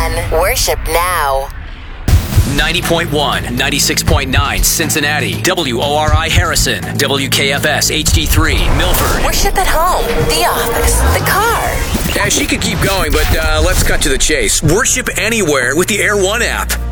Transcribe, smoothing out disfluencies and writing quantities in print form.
1. Worship now. 90.1, 96.9 Cincinnati, WORI Harrison, WKFS HD3 Milford. Worship at home, the office, the car. Yeah, she could keep going, but let's cut to the chase. Worship anywhere with the Air One app.